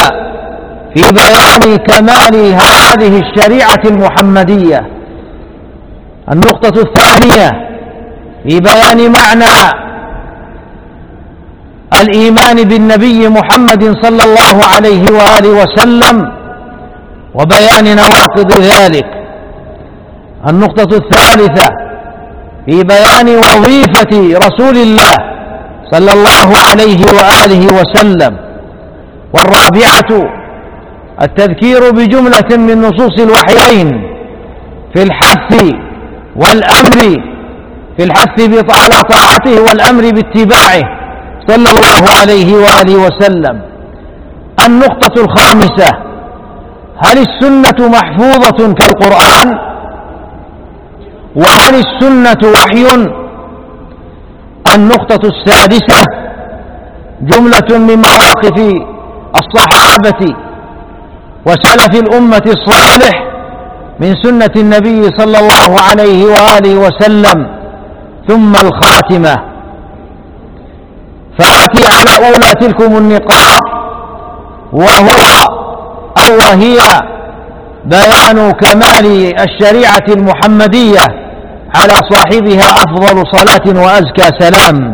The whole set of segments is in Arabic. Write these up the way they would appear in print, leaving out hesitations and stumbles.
في بيان كمال هذه الشريعة المحمدية. النقطة الثانية في بيان معنى الإيمان بالنبي محمد صلى الله عليه وآله وسلم وبيان نواقض ذلك. النقطة الثالثة في بيان وظيفة رسول الله صلى الله عليه وآله وسلم. والرابعة التذكير بجملة من نصوص الوحيين في الحث والأمر، في الحث على طاعته والأمر باتباعه صلى الله عليه وآله وسلم. النقطة الخامسة: هل السنة محفوظة كالقرآن؟ وهل السنة وحي؟ النقطة السادسة: جملة من مواقف الصحابة وسلف الأمة الصالح من سنة النبي صلى الله عليه وآله وسلم. ثم الخاتمة. فآتي على أولى تلكم النقاط، وهي بيان كمال الشريعة المحمدية على صاحبها أفضل صلاة وأزكى سلام.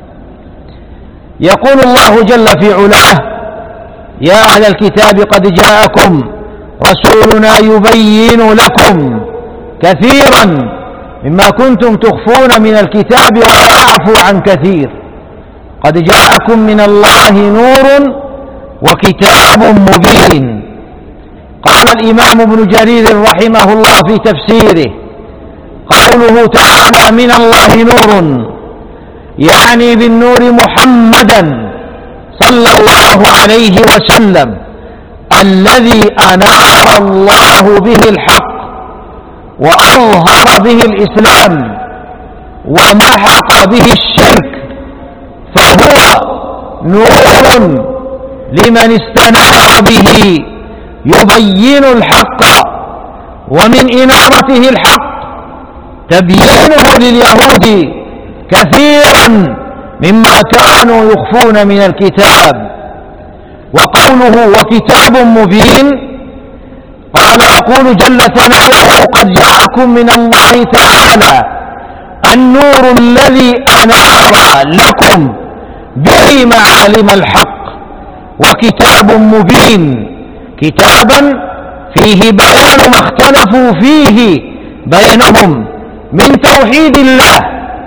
يقول الله جل في علاه: يا أهل الكتاب قد جاءكم رسولنا يبين لكم كثيرا مما كنتم تخفون من الكتاب ويعفو عن كثير، قد جاءكم من الله نور وكتاب مبين. قال الإمام ابن جرير رحمه الله في تفسيره: قوله تعالى من الله نور يعني بالنور محمدا صلى الله عليه وسلم الذي أنار الله به الحق وأظهر به الإسلام ومحق به الشرك، فهو نور لمن استنار به يبين الحق، ومن إنارته الحق تبيينه لليهود كثيرا مما كانوا يخفون من الكتاب. وقوله وكتاب مبين، قال يقول جل ثناؤه: قد جاءكم من الله تعالى النور الذي أنار لكم به معالم الحق، وكتاب مبين كتابا فيه بيان ما اختلفوا فيه بينهم من توحيد الله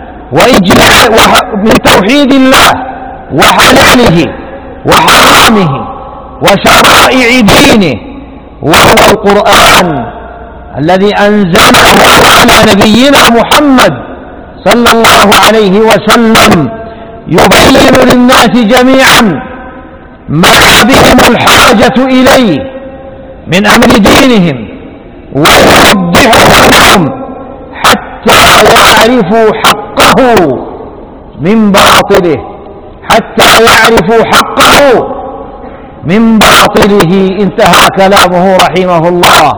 من توحيد الله وحلاله وحرامه وشرائع دينه، وهو القرآن الذي أنزله على نبينا محمد صلى الله عليه وسلم، يبين للناس جميعا ما بهم الحاجة إليه من أمر دينهم، ويوضحه لهم حتى يعرفوا حقه من باطله، حتى يعرفوا حقه من باطله. انتهى كلامه رحمه الله.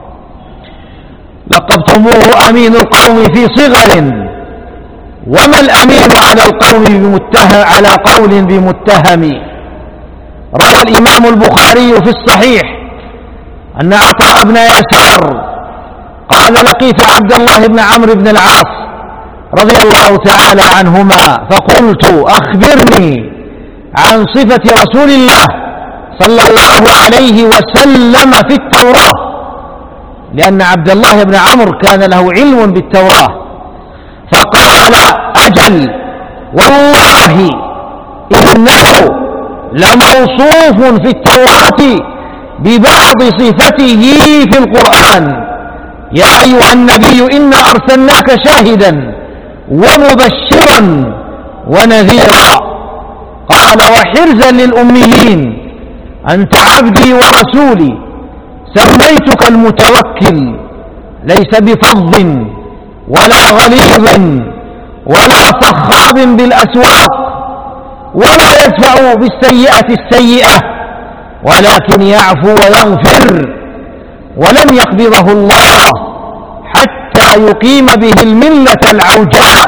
لقبتموه أمين القوم في صغر، وما الأمين على القوم على قول بمتهم. روى الإمام البخاري في الصحيح أن عطاء بن يسار قال: لقيت عبد الله بن عمرو بن العاص رضي الله تعالى عنهما فقلت: أخبرني عن صفة رسول الله صلى الله عليه وسلم في التوراة، لأن عبد الله بن عمرو كان له علم بالتوراة. فقال: أجل والله إنه لموصوف في التوراة ببعض صفته في القرآن. يا أيها النبي إنا أرسلناك شاهدا ومبشرا ونذيرا. قال: وحرزا للأميين أنت عبدي ورسولي، سميتك المتوكل، ليس بفظ ولا غليظ ولا صخاب بالأسواق، ولا يدفع بالسيئة السيئة، ولكن يعفو ويغفر. ولم يقبضه الله حتى يقيم به الملة العوجاء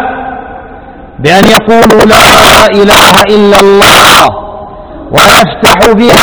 بأن يقولوا لا إله إلا الله، ويفتح بها